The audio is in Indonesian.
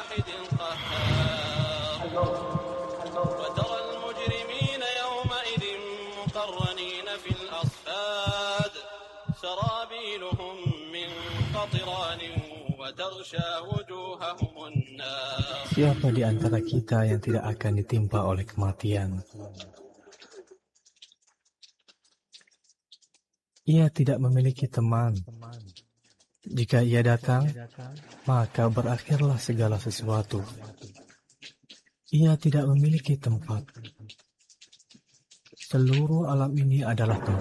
الواحد القهار وترى المجرمين يومئذ مقرنين في الأصفاد سرابيلهم من قطران وتغشى وجوههم النار. Siapa di antara kita yang tidak akan ditimpa oleh kematian? Ia tidak memiliki teman. Jika ia datang, maka berakhirlah segala sesuatu. Ia tidak memiliki tempat. Seluruh alam ini adalah tempat